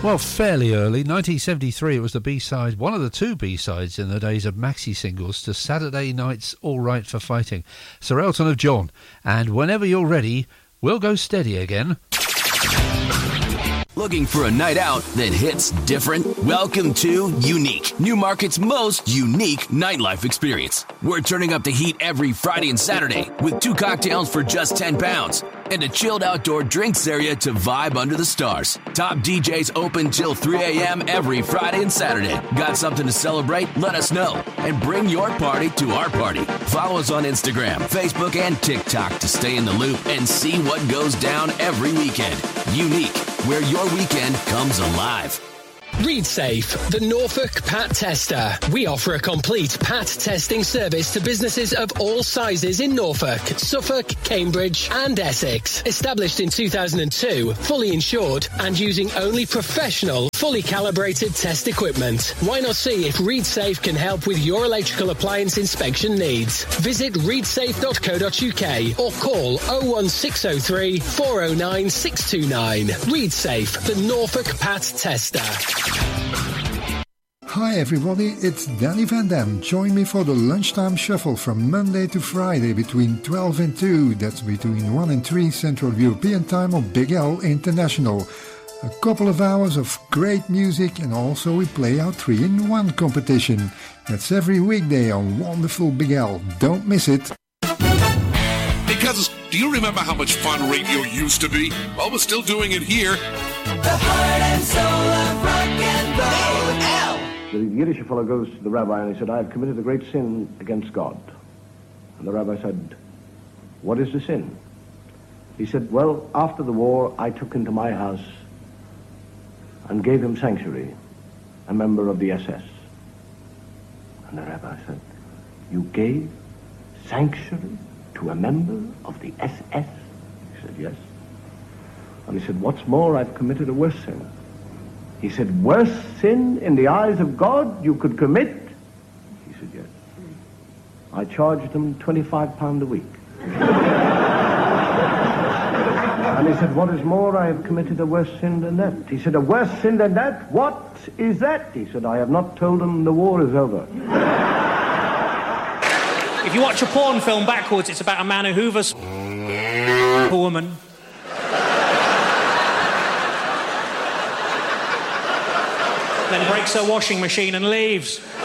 Well, fairly early, 1973, it was the B-side, one of the two B-sides in the days of maxi singles to Saturday Night's All Right for Fighting. Sir Elton of John, and whenever you're ready, we'll go steady again. Looking for a night out that hits different? Welcome to Unique, Newmarket's most unique nightlife experience. We're turning up the heat every Friday and Saturday with 2 cocktails for just £10 and a chilled outdoor drinks area to vibe under the stars. Top DJs open till 3 a.m. every Friday and Saturday. Got something to celebrate? Let us know and bring your party to our party. Follow us on Instagram, Facebook, and TikTok to stay in the loop and see what goes down every weekend. Unique, where your weekend comes alive. ReadSafe, the Norfolk Pat Tester. We offer a complete Pat testing service to businesses of all sizes in Norfolk, Suffolk, Cambridge and Essex. Established in 2002, fully insured and using only professional, fully calibrated test equipment. Why not see if ReadSafe can help with your electrical appliance inspection needs? Visit readsafe.co.uk or call 01603 409 629. ReadSafe, the Norfolk Pat Tester. Hi everybody, it's Danny Van Dam. Join me for the Lunchtime Shuffle from Monday to Friday between 12 and 2. That's between 1 and 3 Central European Time on Big L International. A couple of hours of great music, and also we play our 3-in-1 competition. That's every weekday on wonderful Big L. Don't miss it. Hey cousins, do you remember how much fun radio used to be? Well, we're still doing it here. The heart and soul of rock and roll. L. The Yiddish fellow goes to the rabbi and he said, I have committed a great sin against God. And the rabbi said, what is the sin? He said, well, after the war, I took into my house and gave him sanctuary, a member of the SS. And the rabbi said, you gave sanctuary to a member of the SS? He said, yes. And he said, what's more, I've committed a worse sin. He said, worse sin in the eyes of God you could commit? He said, yes. I charged him £25 a week. And he said, what is more, I have committed a worse sin than that. He said, a worse sin than that? What is that? He said, I have not told him the war is over. If you watch a porn film backwards, it's about a man who hoovers a woman. Then breaks her washing machine and leaves.